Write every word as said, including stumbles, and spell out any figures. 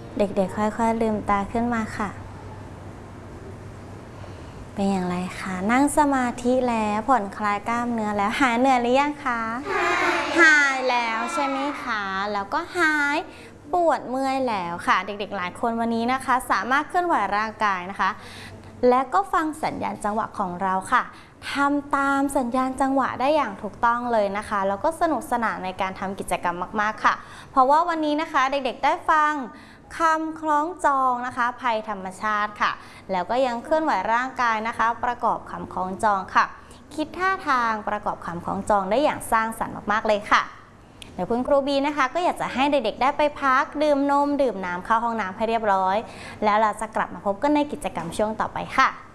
เด็กๆค่อยๆลืมตาขึ้นมาค่ะเป็นอย่างไรคะนั่งสมาธิแล้วผ่อนคลายกล้ามเนื้อแล้วหายเหนื่อยหรือยังคะหายแล้วใช่ไหมคะแล้วก็หายปวดเมื่อยแล้วค่ะเด็กๆหลายคนวันนี้นะคะสามารถเคลื่อนไหวร่างกายนะคะและก็ฟังสัญญาณจังหวะของเราค่ะทำตามสัญญาณจังหวะได้อย่างถูกต้องเลยนะคะแล้วก็สนุกสนานในการทำกิจกรรมมากๆค่ะเพราะว่าวันนี้นะคะเด็กๆได้ฟังคำคล้องจองนะคะภัยธรรมชาติค่ะแล้วก็ยังเคลื่อนไหวร่างกายนะคะประกอบคำคล้องจองค่ะคิดท่าทางประกอบคำคล้องจองได้อย่างสร้างสรรค์มากๆเลยค่ะเดี๋ยวคุณครูบีนะคะก็อยากจะให้เด็กๆได้ไปพักดื่มนมดื่มน้ำเข้าห้องน้ำให้เรียบร้อยแล้วเราจะกลับมาพบกันในกิจกรรมช่วงต่อไปค่ะ